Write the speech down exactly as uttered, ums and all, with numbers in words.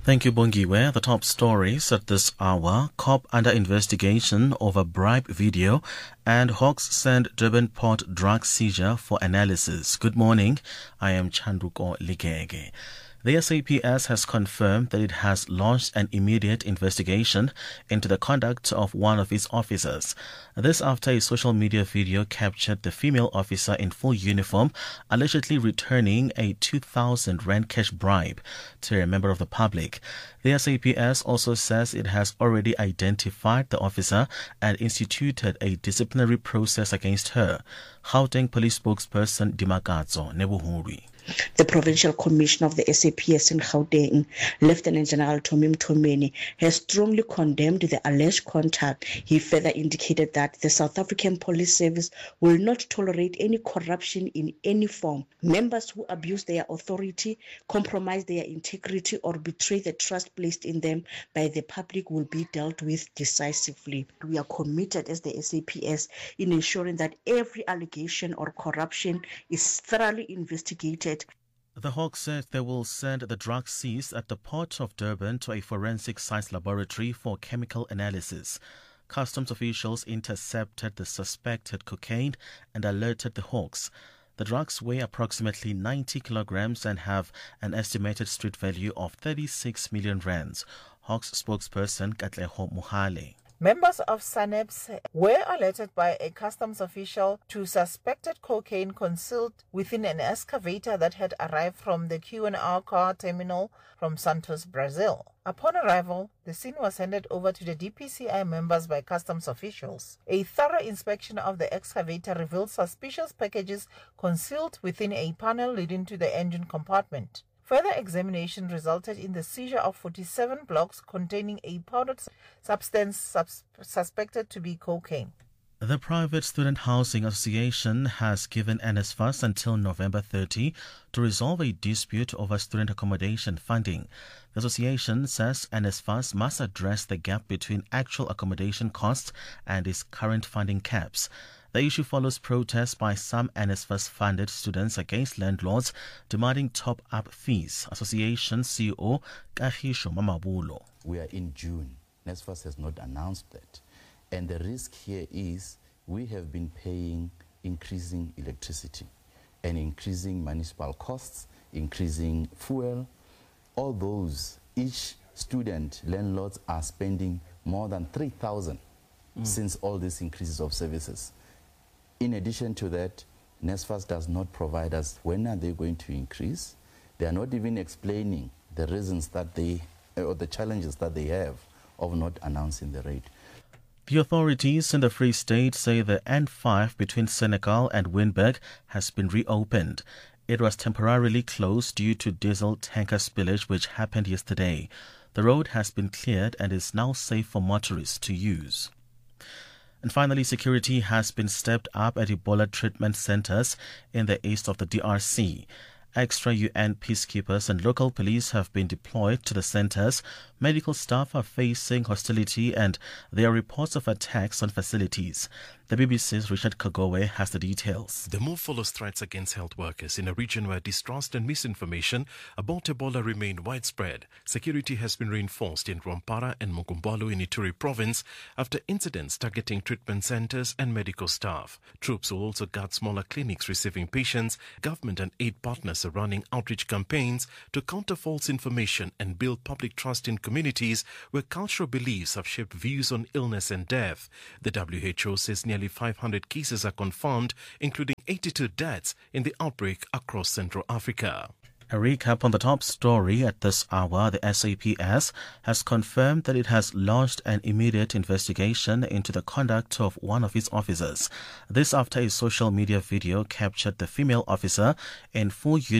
Thank you, Bongiwe. The top stories at this hour: cop under investigation over bribe video, and Hawks send Durban Port drug seizure for analysis. Good morning. I am Chanduko Ligege. The S A P S has confirmed that it has launched an immediate investigation into the conduct of one of its officers. This after a social media video captured the female officer in full uniform allegedly returning a two thousand rand cash bribe to a member of the public. The S A P S also says it has already identified the officer and instituted a disciplinary process against her. Gauteng Police spokesperson Dimakatso Nebuhuri. The Provincial Commissioner of the S A P S in Gauteng, Lieutenant General Tommy Mthomeni, has strongly condemned the alleged contact. He further indicated that the South African Police Service will not tolerate any corruption in any form. Members who abuse their authority, compromise their integrity, or betray the trust placed in them by the public will be dealt with decisively. We are committed as the S A P S in ensuring that every allegation or corruption is thoroughly investigated. The Hawks said they will send the drugs seized at the Port of Durban to a forensic science laboratory for chemical analysis. Customs officials intercepted the suspected cocaine and alerted the Hawks. The drugs weigh approximately ninety kilograms and have an estimated street value of thirty-six million rands. Hawks spokesperson Katleho Mohale. Members of SANEPS were alerted by a customs official to suspected cocaine concealed within an excavator that had arrived from the Q and R car terminal from Santos, Brazil. Upon arrival, the scene was handed over to the D P C I members by customs officials. A thorough inspection of the excavator revealed suspicious packages concealed within a panel leading to the engine compartment. Further examination resulted in the seizure of forty-seven blocks containing a powdered substance sus- suspected to be cocaine. The Private Student Housing Association has given NSFAS until November thirtieth to resolve a dispute over student accommodation funding. The association says NSFAS must address the gap between actual accommodation costs and its current funding caps. The issue follows protests by some NSFAS-funded students against landlords demanding top-up fees. Association C E O Kahisho Mamabulo. We are in June. NSFAS has not announced that. And the risk here is we have been paying increasing electricity and increasing municipal costs, increasing fuel. All those, each student, landlords are spending more than three thousand mm. since all these increases of services. In addition to that, NSFAS does not provide us when are they going to increase. They are not even explaining the reasons that they, or the challenges that they have of not announcing the rate. The authorities in the Free State say the N five between Senegal and Wynberg has been reopened. It was temporarily closed due to diesel tanker spillage which happened yesterday. The road has been cleared and is now safe for motorists to use. And finally, security has been stepped up at Ebola treatment centers in the east of the D R C. Extra U N peacekeepers and local police have been deployed to the centers. Medical staff are facing hostility and there are reports of attacks on facilities. The B B C's Richard Kagowe has the details. The move follows threats against health workers in a region where distrust and misinformation about Ebola remain widespread. Security has been reinforced in Rwampara and Mugumbwalu in Ituri province after incidents targeting treatment centers and medical staff. Troops will also guard smaller clinics receiving patients. Government and aid partners are running outreach campaigns to counter false information and build public trust in communities where cultural beliefs have shaped views on illness and death. The W H O says nearly five hundred cases are confirmed, including eighty-two deaths in the outbreak across Central Africa. A recap on the top story at this hour. The S A P S has confirmed that it has launched an immediate investigation into the conduct of one of its officers. This after a social media video captured the female officer in full